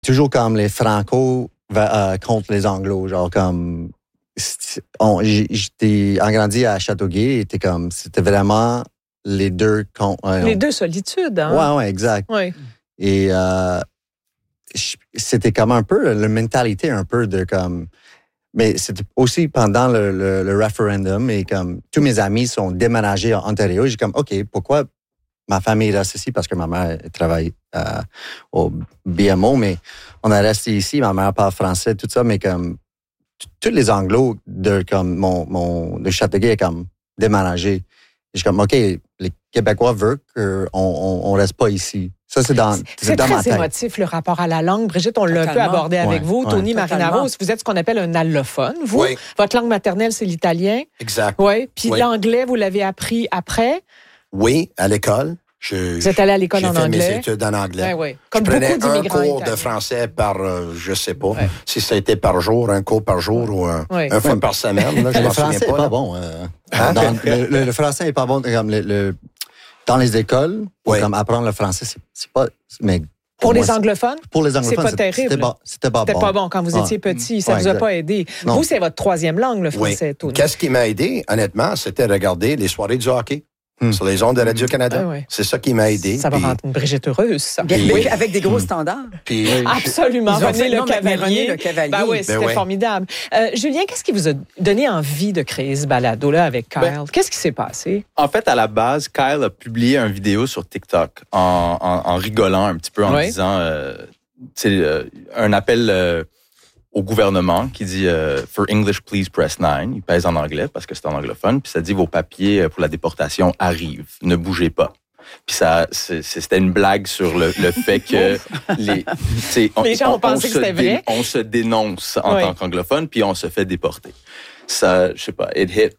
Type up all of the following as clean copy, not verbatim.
toujours comme les Franco contre les Anglos, genre comme j'étais grandi à Châteauguay, c'était vraiment les deux les deux solitudes, hein? Ouais, exact. Ouais. Et c'était comme un peu la mentalité un peu de comme. Mais c'était aussi pendant le référendum et comme tous mes amis sont déménagés en Ontario. J'ai comme, OK, pourquoi ma famille reste ici? Parce que ma mère travaille au BMO, mais on a resté ici. Ma mère parle français, tout ça, mais comme tous les Anglos de comme de Châteauguay comme déménagé. J'ai comme, OK, les Québécois veulent qu'on reste pas ici. Ça, c'est dans ma tête. Très émotif, le rapport à la langue. Brigitte, on l'a un peu abordé avec vous. Tony Marinaro, vous êtes ce qu'on appelle un allophone. Vous, votre langue maternelle, c'est l'italien. Exact. Oui. Puis l'anglais, vous l'avez appris après? Oui, à l'école. Vous êtes allé à l'école en anglais? J'ai fait mes études en anglais. Oui. Comme je prenais beaucoup d'immigrants un cours italiens. de français par, je sais pas, si ça a été par jour, un cours par jour ou un fois par semaine. Là, je le m'en souviens français n'est pas bon. Le français n'est pas bon. Comme dans les écoles, pour comme apprendre le français, c'est pas... Mais pour les anglophones? Pour les anglophones, c'est pas terrible. C'était pas bon. C'était pas bon quand vous étiez petit. Ça vous a pas aidé. Non. Vous, c'est votre troisième langue, le français, Tony. Qu'est-ce qui m'a aidé, honnêtement, c'était regarder les soirées du hockey. Sur les ondes de Radio-Canada. C'est ça qui m'a aidé. Ça va rendre une Brigitte heureuse, ça. Oui, avec des gros standards. Puis, absolument. René Le Cavalier. Ben oui, c'était formidable. Julien, qu'est-ce qui vous a donné envie de créer ce balado-là avec Kyle? Qu'est-ce qui s'est passé? En fait, à la base, Kyle a publié une vidéo sur TikTok en rigolant un petit peu, en disant un appel au gouvernement qui dit « For English, please press 9 ». Il pèse en anglais parce que c'est en anglophone. Puis ça dit « Vos papiers pour la déportation arrivent. Ne bougez pas ». Puis c'était une blague sur le fait que les gens ont pensé que c'était vrai. On se dénonce en tant qu'anglophone, puis on se fait déporter. Ça, je sais pas, it hit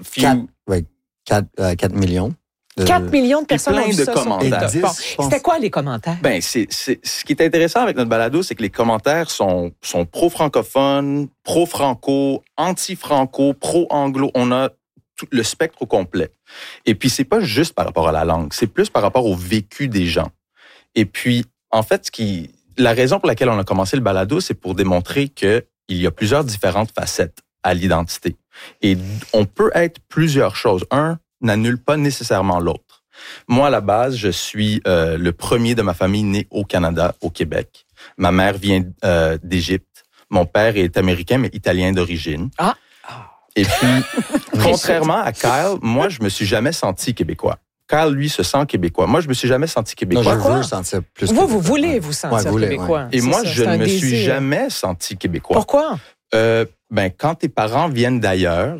4 millions. 4 millions de personnes ont vu ça sur TikTok. C'était quoi les commentaires? Ben, ce qui est intéressant avec notre balado, c'est que les commentaires sont pro-francophones, pro-franco, anti-franco, pro-anglo. On a tout le spectre au complet. Et puis, c'est pas juste par rapport à la langue, c'est plus par rapport au vécu des gens. Et puis, en fait, la raison pour laquelle on a commencé le balado, c'est pour démontrer qu'il y a plusieurs différentes facettes à l'identité. Et on peut être plusieurs choses. Un n'annule pas nécessairement l'autre. Moi, à la base, je suis le premier de ma famille né au Canada, au Québec. Ma mère vient d'Égypte. Mon père est américain, mais italien d'origine. Ah! Et puis, contrairement à Kyle, moi, je me suis jamais senti québécois. Kyle, lui, se sent québécois. Moi, je me suis jamais senti québécois. Non, je veux sentir plus québécois. Vous voulez vous sentir québécois. Et moi, je ne me suis jamais senti québécois. Pourquoi? Quand tes parents viennent d'ailleurs,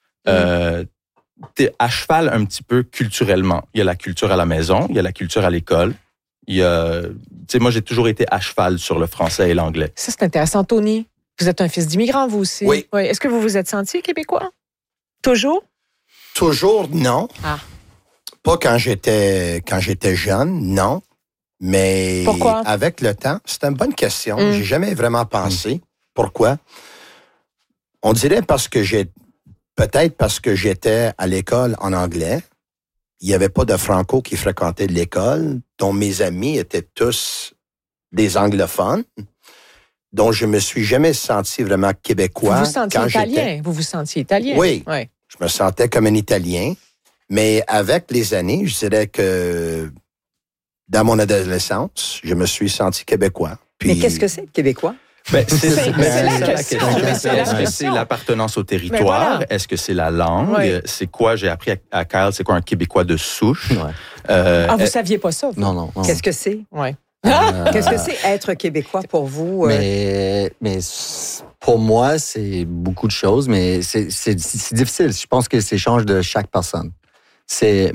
t'es à cheval un petit peu culturellement. Il y a la culture à la maison, il y a la culture à l'école. Moi, j'ai toujours été à cheval sur le français et l'anglais. Ça, c'est intéressant. Tony, vous êtes un fils d'immigrant, vous aussi. Oui. Est-ce que vous vous êtes senti québécois? Toujours? Toujours, non. Ah. Pas quand j'étais jeune, non. Mais pourquoi? Avec le temps, c'est une bonne question. J'ai jamais vraiment pensé. Pourquoi? On dirait peut-être parce que j'étais à l'école en anglais. Il n'y avait pas de franco qui fréquentait l'école, dont mes amis étaient tous des anglophones. Donc, je me suis jamais senti vraiment québécois. Vous vous sentiez italien? Vous vous sentiez italien? Oui. Je me sentais comme un Italien. Mais avec les années, je dirais que dans mon adolescence, je me suis senti québécois. Puis, mais qu'est-ce que c'est, québécois? C'est la question. Est-ce que c'est l'appartenance au territoire? Est-ce que c'est la langue? C'est quoi, j'ai appris à Kyle, c'est quoi un Québécois de souche? Vous saviez pas ça? Non. Qu'est-ce que c'est? Qu'est-ce que c'est être québécois pour vous? Mais pour moi, c'est beaucoup de choses, mais c'est difficile. Je pense que c'est change de chaque personne. C'est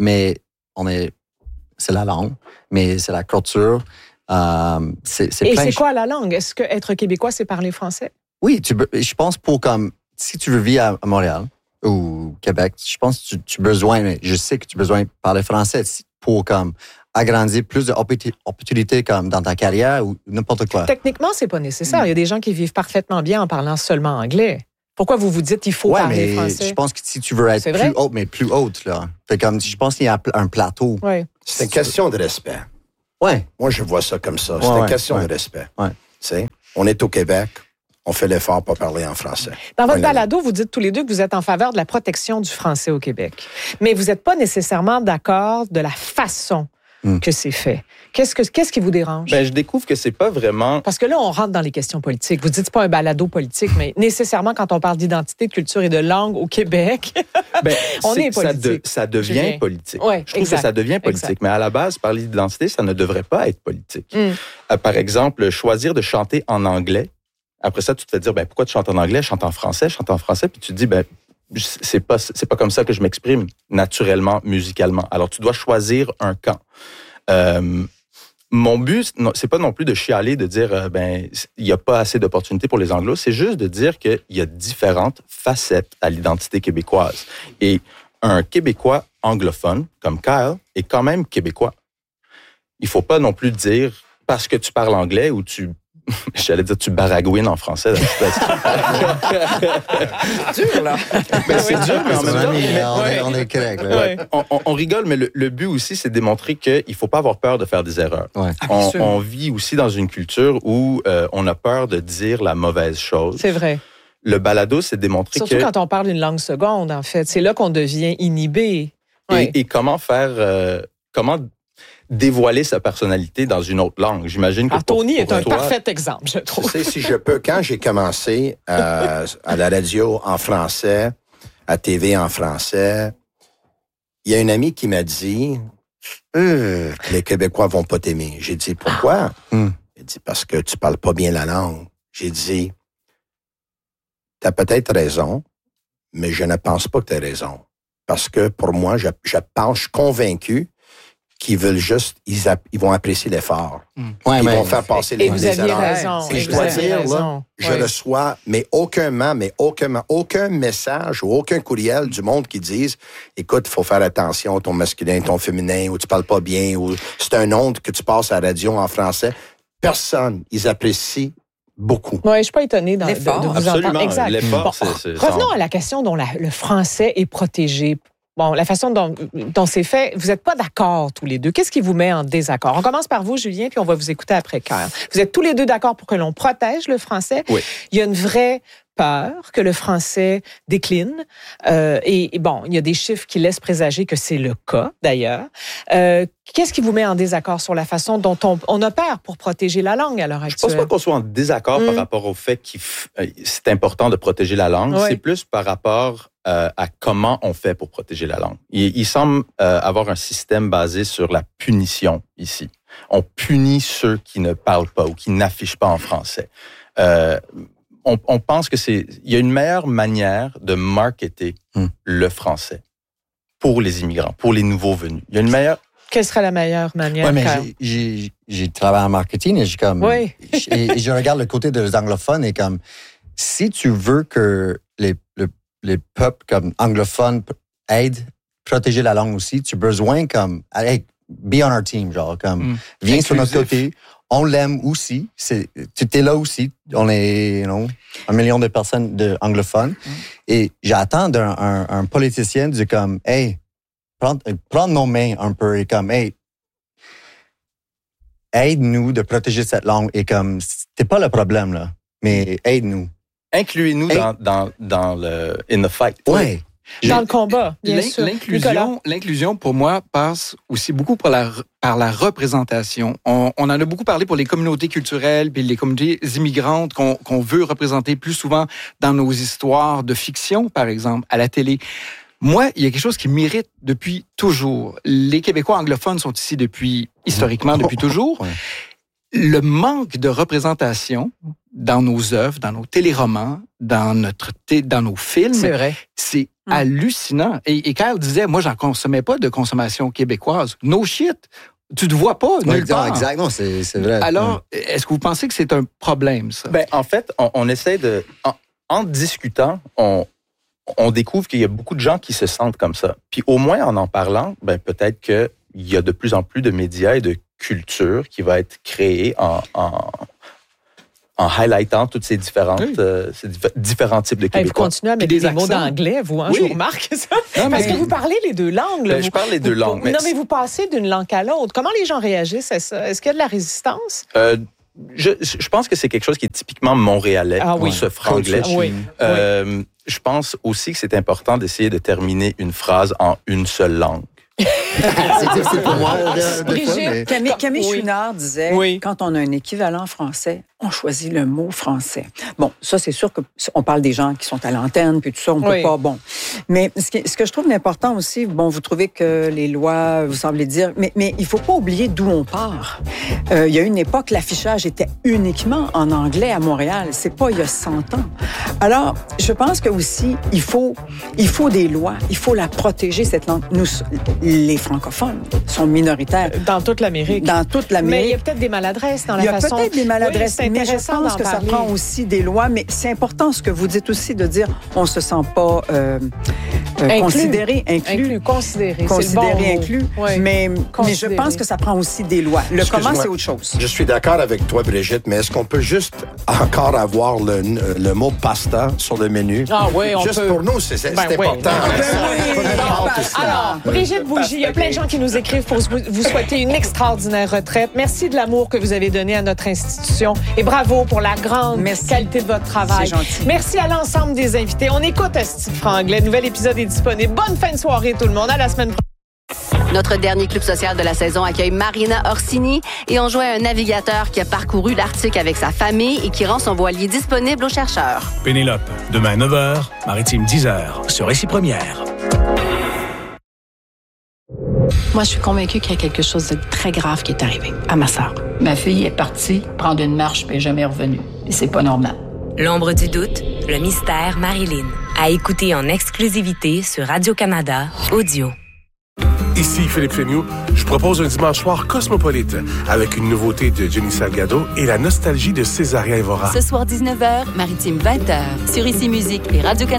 la langue, mais c'est la culture. Et c'est quoi la langue? Est-ce que être québécois, c'est parler français? Oui, je pense si tu veux vivre à Montréal ou Québec, je pense que je sais que tu as besoin de parler français pour agrandir plus d'opportunités comme dans ta carrière ou n'importe quoi. Techniquement, c'est pas nécessaire. Il y a des gens qui vivent parfaitement bien en parlant seulement anglais. Pourquoi vous vous dites qu'il faut parler français? Je pense que si tu veux être plus haute, là, je pense qu'il y a un plateau. C'est une question de respect. Ouais. Moi, je vois ça comme ça. C'est une question de respect. Ouais. sais. On est au Québec, on fait l'effort pour parler en français. Dans votre balado, vous dites tous les deux que vous êtes en faveur de la protection du français au Québec. Mais vous n'êtes pas nécessairement d'accord de la façon que c'est fait. Qu'est-ce qui vous dérange? Ben, je découvre que c'est pas vraiment... Parce que là, on rentre dans les questions politiques. Vous dites c'est pas un balado politique, mais nécessairement, quand on parle d'identité, de culture et de langue au Québec, on est politique. Ça devient politique. Ouais, je trouve que ça devient politique. Mais à la base, parler d'identité, ça ne devrait pas être politique. Par exemple, choisir de chanter en anglais. Après ça, tu te fais dire, pourquoi tu chantes en anglais? Je chante en français. Puis tu te dis, c'est pas comme ça que je m'exprime naturellement, musicalement. Alors, tu dois choisir un camp. Mon but, c'est pas non plus de chialer, de dire, il n'y a pas assez d'opportunités pour les Anglos. C'est juste de dire qu'il y a différentes facettes à l'identité québécoise. Et un Québécois anglophone, comme Kyle, est quand même québécois. Il faut pas non plus dire, parce que tu parles anglais ou j'allais dire tu baragouines en français. C'est dur, là. C'est dur, mais en même temps... On est correct. On rigole, mais le but aussi, c'est de démontrer qu'il ne faut pas avoir peur de faire des erreurs. Ouais. On vit aussi dans une culture où on a peur de dire la mauvaise chose. C'est vrai. Le balado, c'est de démontrer Surtout quand on parle une langue seconde, en fait. C'est là qu'on devient inhibé. Et comment faire... comment dévoiler sa personnalité dans une autre langue. J'imagine que Tony est un parfait exemple, je trouve. Tu sais, si je peux, quand j'ai commencé à la radio en français, à TV en français, il y a une amie qui m'a dit les Québécois vont pas t'aimer. J'ai dit pourquoi? Elle dit parce que tu parles pas bien la langue. J'ai dit t'as peut-être raison, mais je ne pense pas que tu as raison. Parce que pour moi, je suis convaincu qu'ils veulent juste, ils vont apprécier l'effort. Ils vont faire passer les erreurs. Et vous aviez raison. Et je dois dire, là, je reçois, aucun message ou aucun courriel du monde qui dise, écoute, il faut faire attention, ton masculin, ton féminin, ou tu parles pas bien, ou c'est un nom que tu passes à la radio en français. Personne, ils apprécient beaucoup. Oui, je suis pas étonnée de vous entendre. Exact. L'effort, revenons à la question dont le français est protégé. Bon, la façon dont c'est fait, vous n'êtes pas d'accord tous les deux. Qu'est-ce qui vous met en désaccord? On commence par vous, Julien, puis on va vous écouter après, Kyle. Vous êtes tous les deux d'accord pour que l'on protège le français. Oui. Il y a une vraie peur que le français décline. Et bon, il y a des chiffres qui laissent présager que c'est le cas, d'ailleurs. Qu'est-ce qui vous met en désaccord sur la façon dont on opère pour protéger la langue à l'heure actuelle? Je pense pas qu'on soit en désaccord par rapport au fait que c'est important de protéger la langue. Oui. C'est plus par rapport à comment on fait pour protéger la langue. Il semble avoir un système basé sur la punition ici. On punit ceux qui ne parlent pas ou qui n'affichent pas en français. On pense que il y a une meilleure manière de marketer le français pour les immigrants, pour les nouveaux venus. Il y a une meilleure... Quelle serait la meilleure manière? Oui, mais j'ai travaillé en marketing et je regarde le côté des anglophones et comme, si tu veux que les peuples comme anglophones aident à protéger la langue aussi, tu as besoin comme, hey, be on our team, genre, comme, viens sur notre côté. On l'aime aussi. Tu es là aussi. On est, 1 million de personnes anglophones. Et j'attends d'un politicien de comme, hey, prendre nos mains un peu et comme, hey, aide-nous de protéger cette langue. Et comme, c'est pas le problème, là, mais aide-nous. Incluez-nous dans le in the fight. Ouais. Dans le combat, bien sûr. L'inclusion, pour moi, passe aussi beaucoup par la représentation. On en a beaucoup parlé pour les communautés culturelles puis les communautés immigrantes qu'on veut représenter plus souvent dans nos histoires de fiction, par exemple, à la télé. Moi, il y a quelque chose qui m'irrite depuis toujours. Les Québécois anglophones sont ici historiquement depuis toujours. Ouais. Le manque de représentation dans nos œuvres, dans nos téléromans, dans nos films, c'est vrai. C'est hallucinant. Et Kyle disait, moi, j'en consommais pas de consommation québécoise. No shit. Tu te vois pas nulle part. Exactement, c'est vrai. Alors, est-ce que vous pensez que c'est un problème, ça? En fait, on essaie de... En discutant, on découvre qu'il y a beaucoup de gens qui se sentent comme ça. Puis au moins, en parlant, peut-être qu'il y a de plus en plus de médias et de culture qui va être créée en highlightant toutes ces différents types de Québécois. Vous continuez à mettre des mots d'anglais, vous, je vous remarque ça. Parce que vous parlez les deux langues. Là. Je parle les deux langues. Mais vous passez d'une langue à l'autre. Comment les gens réagissent à ça? Est-ce qu'il y a de la résistance? Je pense que c'est quelque chose qui est typiquement montréalais, ce franglais. Oui. Je pense aussi que c'est important d'essayer de terminer une phrase en une seule langue. C'est difficile pour moi. Camille Chouinard disait, quand on a un équivalent français, on choisit le mot français. Bon, ça, c'est sûr qu'on parle des gens qui sont à l'antenne, puis tout ça, on peut pas, bon. Mais ce que je trouve important aussi, bon, vous trouvez que les lois, vous semblez dire, mais il faut pas oublier d'où on part. Il y a une époque, l'affichage était uniquement en anglais à Montréal. C'est pas il y a 100 ans. Alors, je pense que aussi, il faut des lois. Il faut la protéger, cette langue. Nous, les francophones sont minoritaires. Dans toute l'Amérique. Dans toute l'Amérique. Mais il y a peut-être des maladresses dans la façon... Il y a peut-être des maladresses, mais je pense que ça prend aussi des lois. Mais c'est important ce que vous dites aussi de dire on se sent pas considéré, inclus. Considéré, inclus. Oui. Mais je pense que ça prend aussi des lois. Le comment, c'est autre chose. Je suis d'accord avec toi, Brigitte, mais est-ce qu'on peut juste encore avoir le mot pasta sur le menu? Ah oui, on juste peut. Pour nous, c'est important. Alors, Brigitte Bougie, il y a plein de gens qui nous écrivent pour vous souhaiter une extraordinaire retraite. Merci de l'amour que vous avez donné à notre institution et bravo pour la grande qualité de votre travail. C'est gentil. Merci à l'ensemble des invités. On écoute Asti Franglais. Nouvel épisode est disponible. Bonne fin de soirée tout le monde. À la semaine prochaine. Notre dernier club social de la saison accueille Marina Orsini et on joue à un navigateur qui a parcouru l'Arctique avec sa famille et qui rend son voilier disponible aux chercheurs. Pénélope, demain 9h, Maritime 10h, sur Récit Première. Moi, je suis convaincue qu'il y a quelque chose de très grave qui est arrivé à ma sœur. Ma fille est partie prendre une marche mais jamais revenue. Et c'est pas normal. L'ombre du doute, le mystère Marilyn. À écouter en exclusivité sur Radio-Canada Audio. Ici Philippe Féniaux. Je propose un dimanche soir cosmopolite avec une nouveauté de Jenny Salgado et la nostalgie de Césaria Évora. Ce soir 19h, Maritime 20h, sur Ici Musique et Radio-Canada.